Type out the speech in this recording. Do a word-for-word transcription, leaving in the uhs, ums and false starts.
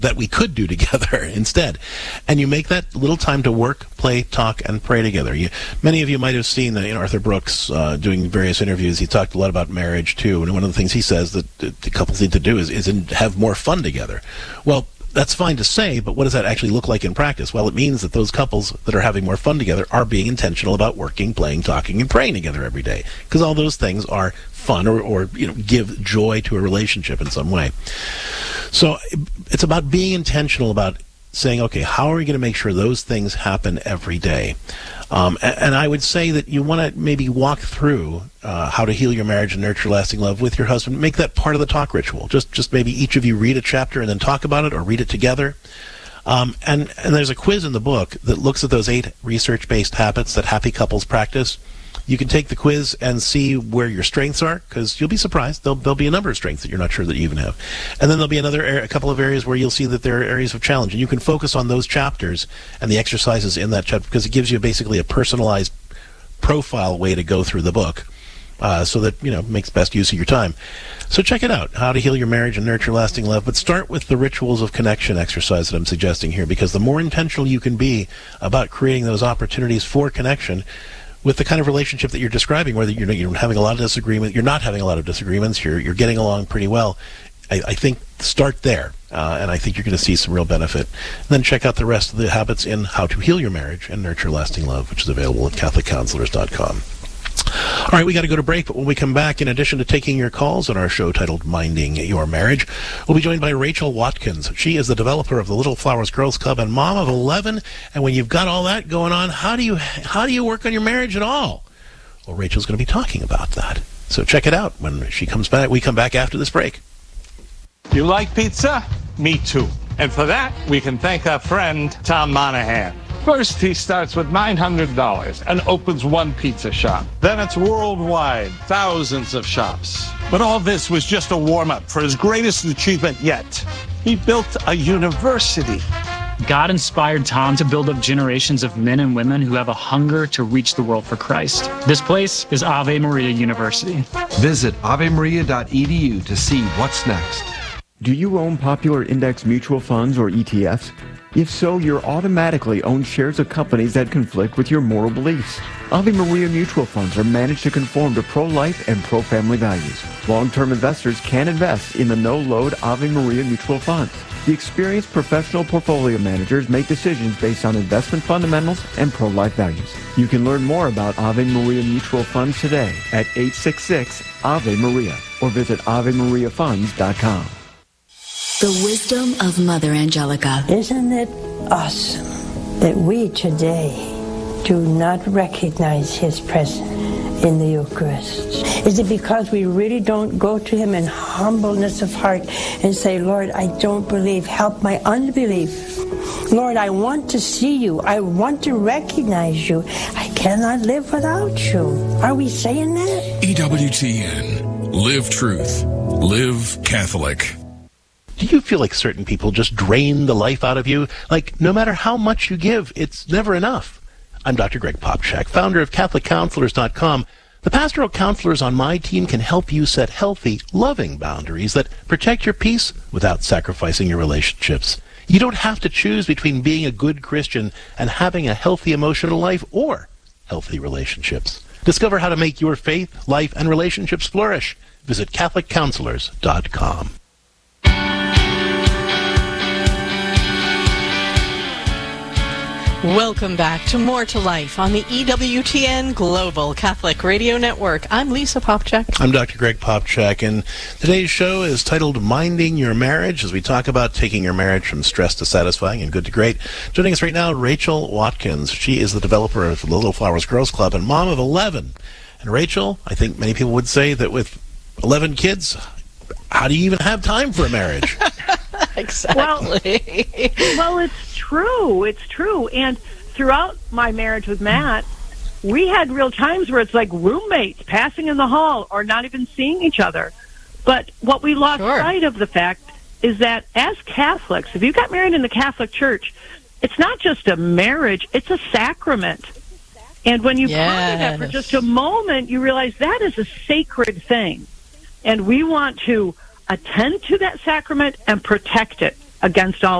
that we could do together instead. And you make that little time to work, play, talk, and pray together. You, many of you might have seen uh, you know, Arthur Brooks uh, doing various interviews. He talked a lot about marriage, too. And one of the things he says that the couples need to do is, is in, have more fun together. Well, that's fine to say, but what does that actually look like in practice? Well, it means that those couples that are having more fun together are being intentional about working, playing, talking, and praying together every day. Because all those things are fun or, or you know, give joy to a relationship in some way. So it's about being intentional about saying, okay, how are we going to make sure those things happen every day? Um, and, and I would say that you want to maybe walk through uh, how to heal your marriage and nurture lasting love with your husband. Make that part of the talk ritual. Just just maybe each of you read a chapter and then talk about it or read it together. Um, and, and there's a quiz in the book that looks at those eight research-based habits that happy couples practice. You can take the quiz and see where your strengths are, because you'll be surprised. There'll, there'll be a number of strengths that you're not sure that you even have. And then there'll be another a couple of areas where you'll see that there are areas of challenge. And you can focus on those chapters and the exercises in that chapter, because it gives you basically a personalized profile way to go through the book, uh, so that, you know, makes best use of your time. So check it out, How to Heal Your Marriage and Nurture Lasting Love. But start with the Rituals of Connection exercise that I'm suggesting here, because the more intentional you can be about creating those opportunities for connection, with the kind of relationship that you're describing, where you're, you're having a lot of disagreement, you're not having a lot of disagreements, you're you're getting along pretty well, I, I think start there, uh, and I think you're going to see some real benefit. And then check out the rest of the habits in How to Heal Your Marriage and Nurture Lasting Love, which is available at Catholic Counselors dot com. All right, we got to go to break, but when we come back, in addition to taking your calls on our show titled Minding Your Marriage, we'll be joined by Rachel Watkins. She is the developer of the Little Flowers Girls Club and mom of eleven. And when you've got all that going on, how do you how do you work on your marriage at all? Well, Rachel's going to be talking about that. So check it out when she comes back. We come back after this break. You like pizza? Me too. And for that, we can thank our friend Tom Monahan. First, he starts with nine hundred dollars and opens one pizza shop. Then it's worldwide, thousands of shops. But all this was just a warm-up for his greatest achievement yet. He built a university. God inspired Tom to build up generations of men and women who have a hunger to reach the world for Christ. This place is Ave Maria University. Visit ave maria dot e d u to see what's next. Do you own popular index mutual funds or E T Fs? If so, you're automatically own shares of companies that conflict with your moral beliefs. Ave Maria mutual funds are managed to conform to pro-life and pro-family values. Long-term investors can invest in the no-load Ave Maria mutual funds. The experienced professional portfolio managers make decisions based on investment fundamentals and pro-life values. You can learn more about Ave Maria mutual funds today at eight six six Ave Maria or visit ave maria funds dot com. The wisdom of Mother Angelica. Isn't it awesome that we today do not recognize His presence in the Eucharist? Is it because we really don't go to Him in humbleness of heart and say, Lord, I don't believe, help my unbelief. Lord, I want to see you. I want to recognize you. I cannot live without you. Are we saying that? E W T N. Live truth. Live Catholic. Do you feel like certain people just drain the life out of you? Like, no matter how much you give, it's never enough. I'm Doctor Greg Popchak, founder of Catholic Counselors dot com. The pastoral counselors on my team can help you set healthy, loving boundaries that protect your peace without sacrificing your relationships. You don't have to choose between being a good Christian and having a healthy emotional life or healthy relationships. Discover how to make your faith, life, and relationships flourish. Visit Catholic Counselors dot com. Welcome back to More to Life on the E W T N Global Catholic Radio Network. I'm Lisa Popchak. I'm Doctor Greg Popchak, and today's show is titled Minding Your Marriage, as we talk about taking your marriage from stress to satisfying and good to great. Joining us right now, Rachel Watkins. She is the developer of the Little Flowers Girls Club and mom of eleven. And Rachel, I think many people would say that with eleven kids, how do you even have time for a marriage? Exactly. Well, well, it's true. It's true. And throughout my marriage with Matt, we had real times where it's like roommates passing in the hall or not even seeing each other. But what we lost Sure. sight of the fact is that as Catholics, if you got married in the Catholic Church, it's not just a marriage, it's a sacrament. And when you ponder that for Yes. just a moment, you realize that is a sacred thing. And we want to attend to that sacrament and protect it. against all